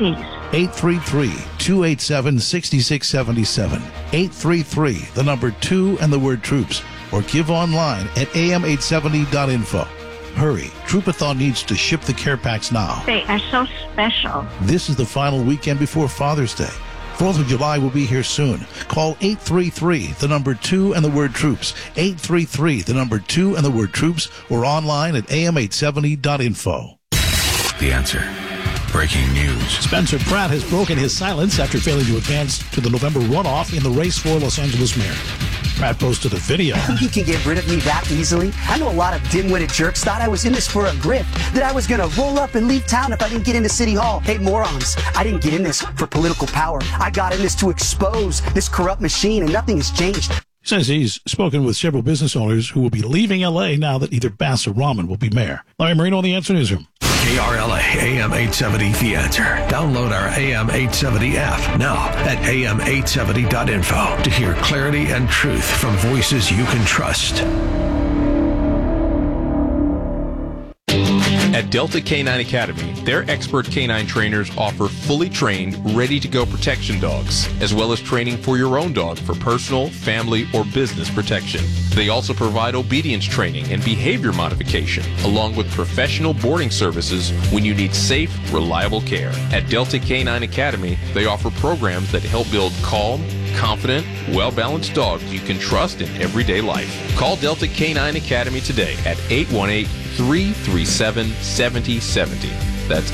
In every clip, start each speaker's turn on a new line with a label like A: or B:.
A: please.
B: 833-287-6677. 833, the number 2 and the word troops. Or give online at am870.info. Hurry, Troopathon needs to ship the care packs now.
A: They are so special.
B: This is the final weekend before Father's Day. 4th of July will be here soon. Call 833, the number 2 and the word troops. 833, the number 2 and the word troops, or online at am870.info.
C: The Answer. Breaking news.
D: Spencer Pratt has broken his silence after failing to advance to the November runoff in the race for Los Angeles mayor. Pratt posted a video.
E: You can get rid of me that easily? I know a lot of dim-witted jerks thought I was in this for a grip, that I was going to roll up and leave town if I didn't get into City Hall. Hey, morons, I didn't get in this for political power. I got in this to expose this corrupt machine, and nothing has changed.
D: He says he's spoken with several business owners who will be leaving L.A. now that either Bass or Rahman will be mayor. Larry Marino on the Answer Newsroom.
C: KRLA AM 870 The Answer. Download our AM 870 app now at am870.info to hear clarity and truth from voices you can trust.
F: At Delta K9 Academy, their expert canine trainers offer fully trained, ready-to-go protection dogs, as well as training for your own dog for personal, family, or business protection. They also provide obedience training and behavior modification, along with professional boarding services when you need safe, reliable care. At Delta K9 Academy, they offer programs that help build calm, confident, well-balanced dogs you can trust in everyday life. Call Delta K9 Academy today at 818-337-7070. That's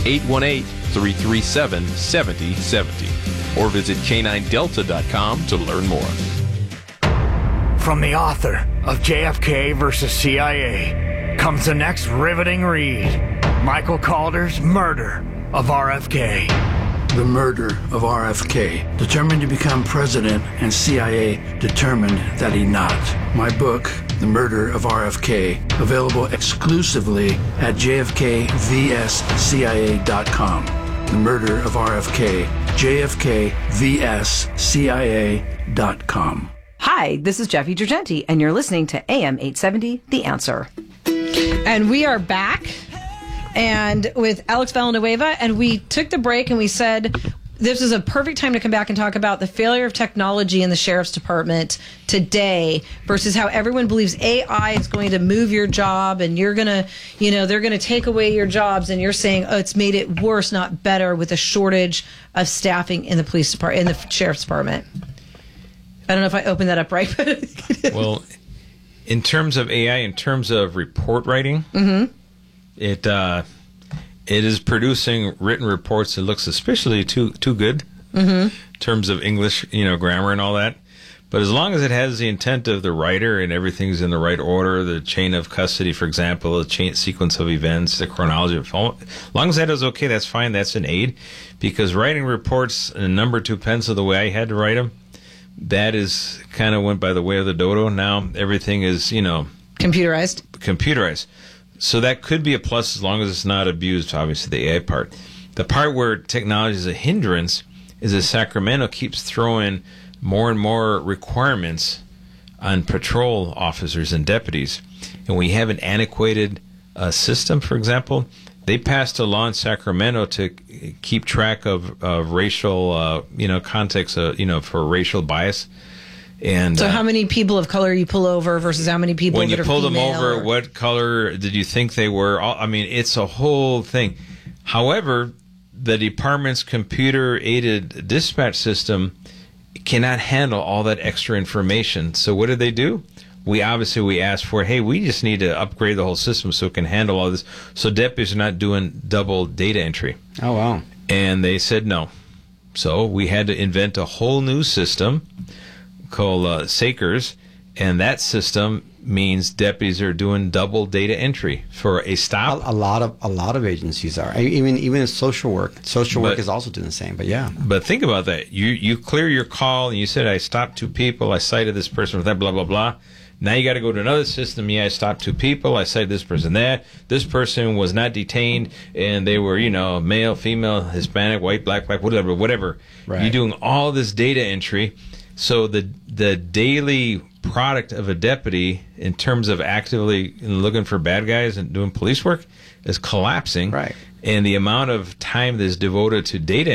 F: 818-337-7070. Or visit K9Delta.com to learn more.
G: From the author of JFK versus CIA comes the next riveting read. Michael Calder's Murder of RFK.
H: The murder of RFK. Determined to become president, and CIA determined that he not. My book, The Murder of RFK, available exclusively at jfkvscia.com. The Murder of RFK, jfkvscia.com.
I: Hi, this is Jeffy Girgenti, and you're listening to AM 870, The Answer.
J: And we are back, and with Alex Villanueva, and we took the break and we said this is a perfect time to come back and talk about the failure of technology in the sheriff's department today versus how everyone believes AI is going to move your job and you're going to, they're going to take away your jobs, and you're saying, oh, it's made it worse, not better, with a shortage of staffing in the police department, in the sheriff's department. I don't know if I opened that up right.
K: Well, in terms of AI, in terms of report writing, it is producing written reports that look suspiciously too good in terms of English, grammar and all that. But as long as it has the intent of the writer and everything's in the right order, the chain of custody, for example, the chain sequence of events, the chronology, as long as that is okay, that's fine. That's an aid, because writing reports in number 2 pencil the way I had to write them, that is kind of went by the way of the dodo. Now everything is, computerized. So that could be a plus as long as it's not abused, obviously, the AI part. The part where technology is a hindrance is that Sacramento keeps throwing more and more requirements on patrol officers and deputies. And we have an antiquated system, for example. They passed a law in Sacramento to keep track of racial, context, for racial bias. And
J: so how many people of color you pull over versus how many people
K: when
J: that
K: you
J: are
K: pull them
J: female,
K: over, what color did you think they were? It's a whole thing. However, the department's computer-aided dispatch system cannot handle all that extra information. So what did they do? We asked for, hey, we just need to upgrade the whole system so it can handle all this. So deputies are not doing double data entry.
L: Oh, wow.
K: And they said no. So we had to invent a whole new system called SACRS, and that system means deputies are doing double data entry for a stop.
L: A lot of agencies are. Even in social work. Social work is also doing the same, but yeah.
K: But think about that. You clear your call, and you said, I stopped 2 people, I cited this person with that, blah, blah, blah. Now you got to go to another system. Yeah, I stopped 2 people. I cited this person there. This person was not detained, and they were, male, female, Hispanic, white, black, whatever. Right. You're doing all this data entry. So the daily product of a deputy in terms of actively looking for bad guys and doing police work is collapsing.
L: Right.
K: And the amount of time that's devoted to data